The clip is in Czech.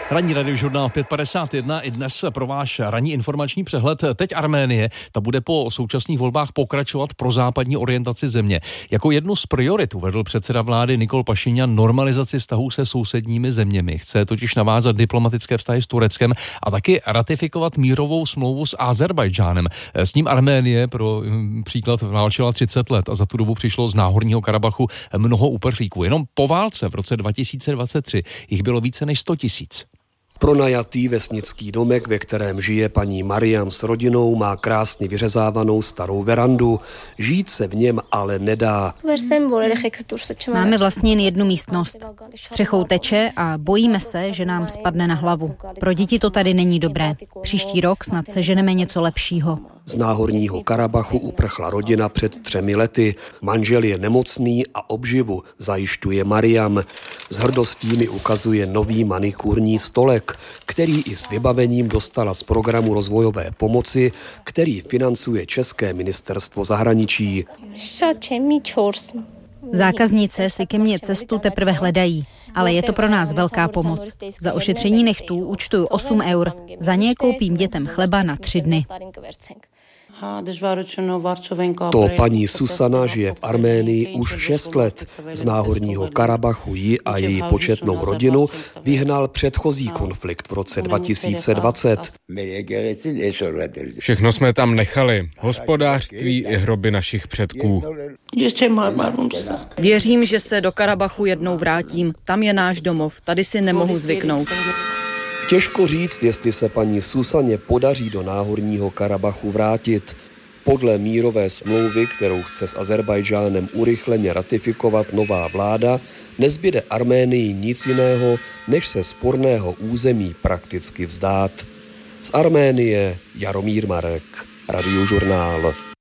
Ranní radiožurnál 5:51 i dnes pro váš ranní informační přehled. Teď Arménie, ta bude po současných volbách pokračovat pro západní orientaci země. Jako jednu z priorit uvedl předseda vlády Nikol Pašinjan normalizaci vztahů se sousedními zeměmi. Chce totiž navázat diplomatické vztahy s Tureckem a taky ratifikovat mírovou smlouvu s Azerbajdžánem. S ním Arménie pro příklad válčila 30 let a za tu dobu přišlo z Náhorního Karabachu mnoho uprchlíků. Jenom po válce v roce 2023 jich bylo více než 100 000. Pronajatý vesnický domek, ve kterém žije paní Mariam s rodinou, má krásně vyřezávanou starou verandu. Žít se v něm ale nedá. Máme vlastně jen jednu místnost. Střechou teče a bojíme se, že nám spadne na hlavu. Pro děti to tady není dobré. Příští rok snad seženeme něco lepšího. Z Náhorního Karabachu uprchla rodina před 3 lety. Manžel je nemocný a obživu zajišťuje Mariam. S hrdostí mi ukazuje nový manikúrní stolek, který i s vybavením dostala z programu rozvojové pomoci, který financuje České ministerstvo zahraničí. Zákaznice si ke mně cestu teprve hledají, ale je to pro nás velká pomoc. Za ošetření nechtů účtuju 8 eur. Za ně koupím dětem chleba na 3 dny. To paní Susana žije v Arménii už 6 let. Z Náhorního Karabachu ji a její početnou rodinu vyhnal předchozí konflikt v roce 2020. Všechno jsme tam nechali. Hospodářství i hroby našich předků. Věřím, že se do Karabachu jednou vrátím. Tam je náš domov. Tady si nemohu zvyknout. Těžko říct, jestli se paní Susaně podaří do Náhorního Karabachu vrátit. Podle mírové smlouvy, kterou chce s Azerbajdžánem urychleně ratifikovat nová vláda, nezbyde Arménii nic jiného, než se sporného území prakticky vzdát. Z Arménie Jaromír Marek, Radiožurnál.